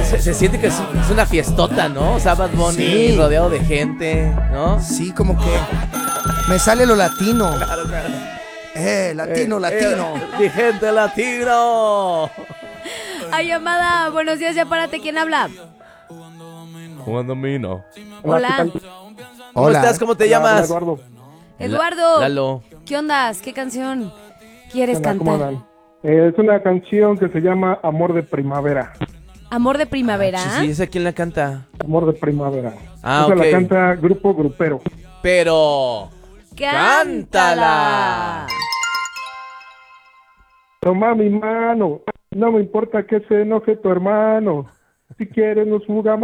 se siente que es una fiestota, ¿no? O sea, Bad Bunny Sí. rodeado de gente, ¿no? Sí, como que me sale lo latino. Claro, claro. Latino. Mi gente latino. Hay llamada. Buenos días, ya párate. ¿Quién habla? Juan Domino. Hola. ¿Cómo Hola. estás? ¿Cómo te llamas? Eduardo. Eduardo. Lalo. ¿Qué onda? ¿Qué canción quieres Hola, ¿cómo cantar? andan? Es una canción que se llama Amor de Primavera. Amor de primavera. Sí, ¿esa quién la canta? Amor de Primavera. Ah, Esa ok. la canta Grupo Grupero. Pero... ¡Cántala! Toma mi mano, no me importa que se enoje tu hermano. Si quieres nos jugamos.